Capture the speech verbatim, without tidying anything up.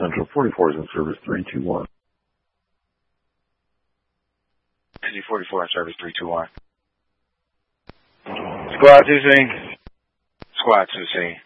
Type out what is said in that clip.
Central forty-four is in service three two one. City forty-four in service three two one. Squad two C. Squad two C.